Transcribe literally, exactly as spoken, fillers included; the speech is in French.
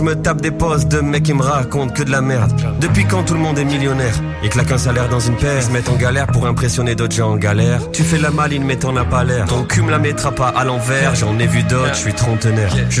Je me tape des postes de mecs qui me racontent que de la merde. Depuis quand tout le monde est millionnaire et claque un salaire dans une paire, se mettent en galère pour impressionner d'autres gens en galère. Tu fais la maline mais t'en as pas l'air. Ton cul me la mettra pas à l'envers. J'en ai vu d'autres, je suis trentenaire. Je